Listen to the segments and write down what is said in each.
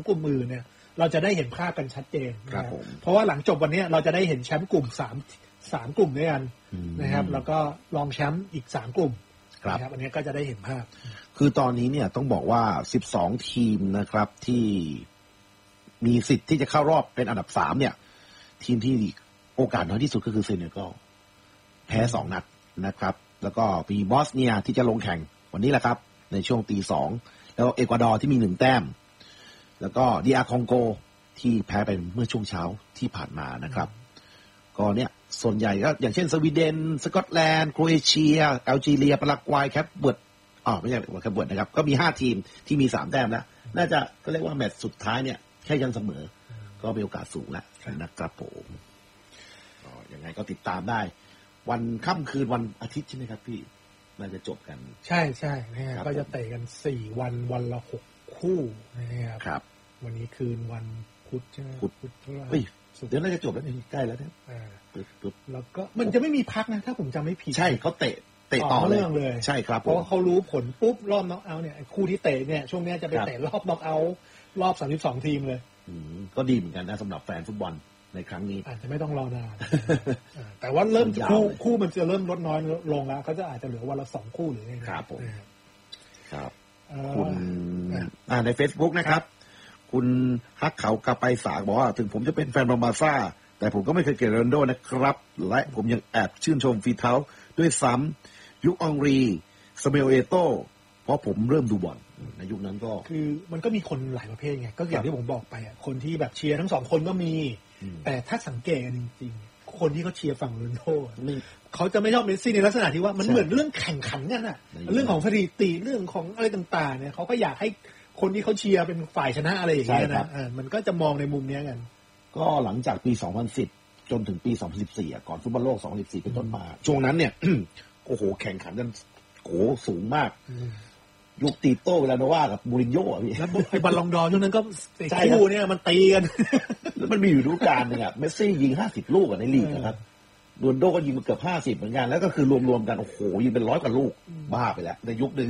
2กลุ่มอื่นเนี่ยเราจะได้เห็นภาพกันชัดเจนนะครับเพราะว่าหลังจบวันนี้เราจะได้เห็นแชมป์กลุ่ม3กลุ่มด้วยกันนะครับแล้วก็รองแชมป์อีก3กลุ่มนะครับอันนี้ก็จะได้เห็นภาพคือตอนนี้เนี่ยต้องบอกว่า12ทีมนะครับที่มีสิทธิ์ที่จะเข้ารอบเป็นอันดับ3เนี่ยทีมที่โอกาสน้อยที่สุดก็คือเซเนกัลแพ้2นัดนะครับแล้วก็มีบอสเนียที่จะลงแข่งวันนี้แหละครับในช่วงตี 2แล้วเอกวาดอร์ที่มี1แต้มแล้วก็ดีอาร์คองโกที่แพ้ไปเมื่อช่วงเช้าที่ผ่านมานะครับก็เนี่ยส่วนใหญ่ก็อย่างเช่นสวีเดนสกอตแลนด์โครเอเชียแอลจีเรียปารากวัยแคปเวิร์ดไม่ใช่แคปเวิร์ดนะครับก็มี5ทีมที่มี3แต้มแล้วน่าจะก็เรียกว่าแมตช์สุดท้ายเนี่ยแค่ยังเสมอก็มีโอกาสสูงแล้วนะครับผมยังไงก็ติดตามได้วันค่ำคืนวันอาทิตย์ใช่ไหมครับพี่น่าจะจบกันใช่ใช่นะครับก็จะเตะกัน4วันวันละ6คู่นะครับวันนี้คืนวันพุธใช่ไหมพุธเดี๋ยวน่าจะจบแล้วใกล้แล้วเนี่ยแล้วก็มันจะไม่มีพักนะถ้าผมจำไม่ผิดใช่เขาเตะต่อเรื่องเลยใช่ครับเพราะว่าเขารู้ผลปุ๊บรอบน็อกเอาท์เนี่ยคู่ที่เตะเนี่ยช่วงนี้จะไปเตะรอบน็อกเอาท์รอบ32ทีมเลยก็ดีเหมือนกันนะสำหรับแฟนฟุตบอลในครั้งนี้อาจจะไม่ต้องรอนานแต่ว่าเริ่มคู่มันจะเริ่มลดน้อยลงแล้วเขาจะอาจจะเหลือวันละ2คู่หรือไงครับผมครับคุณใน Facebook นะครับคุณฮักเขากลับไปฝากบอกว่าถึงผมจะเป็นแฟนบาร์ซ่าแต่ผมก็ไม่เคยเกลียดโรนัลโดนะครับและผมยังแอบชื่นชมฝีเท้าด้วยซ้ำยุคองรีสเมลเอโต้เพราะผมเริ่มดูบอลในยุคนั้นก็คือมันก็มีคนหลายประเภทไงก็อย่างที่ผมบอกไปอ่ะคนที่แบบเชียร์ทั้ง2คนก็มีแต่ถ้าสังเกตจริงๆคนที่เขาเชียร์ฝั่งโรนัลโดเขาจะไม่ชอบเมสซี่ในลักษณะที่ว่ามันเหมือนเรื่องแข่งขันกันอ่ะเรื่องของสถิติเรื่องของอะไรต่างๆเนี่ยเขาก็อยากให้คนที่เขาเชียร์เป็นฝ่ายชนะอะไรอย่างเงี้ยนะมันก็จะมองในมุมนี้กันก็หลังจากปี2010จนถึงปี2014ก่อนฟุตบอลโลก2014เป็นต้นมาช่วงนั้นเนี่ย โอ้โหแข่งขันกันโอ้สูงมากยุคตีโต้เวลาโนวากับมูรินโญ่อะพี่แล้วไอ้บอลลองดอร์ช่วงนั้นก็คู่เนี่ยมันตีกันแล้วมันมีอยู่ฤดูกาลนึงอะเมสซี่ยิง50ลูกในลีกนะครับโรนัลโดก็ยิงมาเกือบ50เหมือนกันแล้วก็คือรวมๆกันโอ้โหยิงเป็น100กว่าลูกบ้าไปแล้วในยุคนึง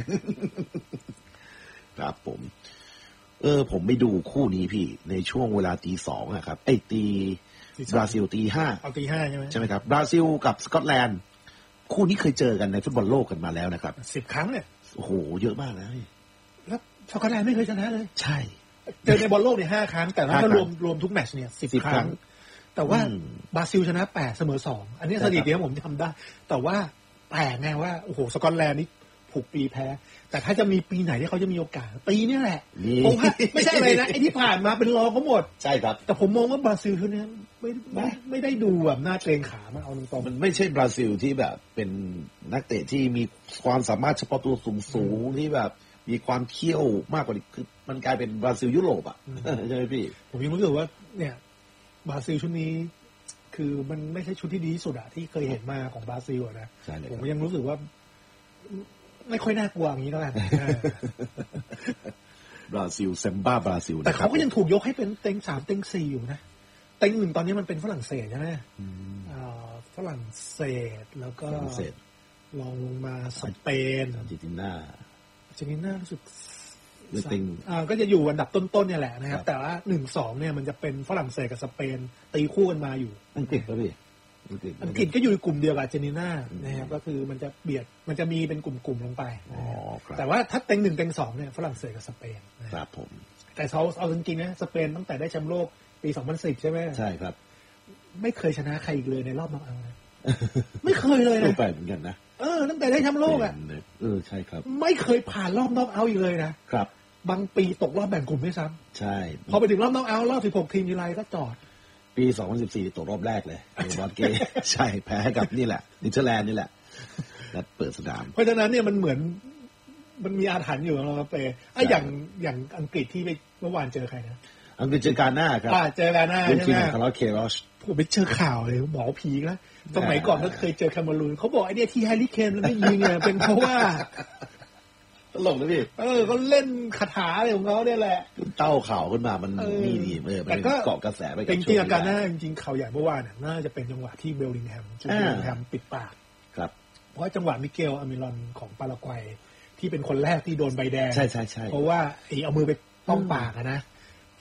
ครับผมไม่ดูคู่นี้พี่ในช่วงเวลาตี 2อะครับตีบราซิลตี 5 เอาตี 5ใช่ไหมครับบราซิลกับสกอตแลนด์คู่นี้เคยเจอกันในฟุตบอลโลกกันมาแล้วนะครับ 10 ครั้งเนี่ยโอ้โหเยอะมากนะแล้วสกอตแลนด์ไม่เคยชนะเลยใช่เจอในบอลโลกเนี่ย5 ครั้งแต่ถ้ารวมทุกแมตช์เนี่ย10 ครั้งแต่ว่าบราซิลชนะ8เสมอ2อันนี้สถิติผมทำได้แต่ว่าแปลกไงว่าโอ้โหสกอตแลนด์นี่ผูกปีแพ้แต่ถ้าจะมีปีไหนที่เขาจะมีโอกาสปีนี้แหละผมว่าไม่ใช่อะไรนะไอ้ที่ผ่านมาเป็นรองเขาหมดใช่ครับแต่ผมมองว่าบราซิลชุดนี้ไม่ได้ดูแบบน่าเกรงขามันเอาตรงๆมันไม่ใช่บราซิลที่แบบเป็นนักเตะที่มีความสามารถเฉพาะตัวสูงที่แบบมีความเขี้ยวมากกว่านี้คือมันกลายเป็นบราซิลยุโรปอ่ะใช่ไหมพี่ผมยังรู้สึกว่าเนี่ยบราซิลชุดนี้คือมันไม่ใช่ชุดที่ดีที่สุดอะที่เคยเห็นมาของบราซิลนะผมยังรู้สึกว่าไม่ค่อยน่ากลัวอย่างนี้ก็แล้วบราซิลเซมบ้าบราซิลแต่เขาก็ยังถูกยกให้เป็นเต็ง3เต็ง4อยู่นะเต็ง1ตอนนี้มันเป็นฝรั่งเศสใช่ไหมฝรั่งเศสแล้วก็ลองลงมาสเปนอาร์เจนตินารู้สึกก็จะอยู่อันดับต้นๆเนี่ยแหละนะครับแต่ว่า 1-2 เนี่ยมันจะเป็นฝรั่งเศสกับสเปนตีคู่กันมาอยู่อังกฤษครับพี่อังกฤษก็อยู่ในกลุ่มเดียวกับอาร์เจนตินานะครับก็คือมันจะเบียดมันจะมีเป็นกลุ่มๆลงไปแต่ว่าถ้าเต็ง1เต็ง2เนี่ยฝรั่งเศสกับสเปนครับผมแต่เอาจริงๆนะสเปนตั้งแต่ได้แชมป์โลกปี2010ใช่ไหมใช่ครับไม่เคยชนะใครอีกเลยในรอบน็อกเอาท์ไม่เคยเลยนะไม่ไปเหมือนกันนะตั้งแต่ได้แชมป์โลกอ่ะใช่ครับไม่เคยผ่านรอบน็อกเอาท์อีกเลยนะครับบางปีตกรอบแบ่งกลุ่มด้วยซ้ำใช่พอไปถึงรอบน็อกเอาท์รอบ16ทีมทีไรก็จอดปี2014ตกรอบแรกเลยบอลเกย์ใช่แพ้กับนี่แหละเนเธอร์แลนด์นี่แหละและเปิดสนามเพราะฉะนั้นเนี่ยมันเหมือนมันมีอาถรรพ์อยู่นะเป้อย่างอังกฤษที่ไปเมื่อวานเจอใครนะอังกฤษเจอกาน่าครับเจอกาน่าใช่ไหมคาร์ลอสเคโรชผมไปเจอข่าวเลยหมอผีนะสมัยก่อนก็เคยเจอแคมเมรูนเขาบอกไอ้เนี่ยที่แฮร์รี่เคนมันไม่ยิงเนี่ยเป็นเพราะว่าตลกนะพี่เขาเล่นคาถาอะไรของเขาเนี่ยแหละเต้าข่าวขึ้นมามันนี่ดีมันเกาะกระแสไปกับช่วงการน่าจริงๆข่าวใหญ่เมื่อวานน่าจะเป็นจังหวะที่เบลลิงแฮมปิดปากครับเพราะจังหวะมิเกลอามิรอนของปารากวัยที่เป็นคนแรกที่โดนใบแดงใช่เพราะว่าเอามือไปต้องปากนะ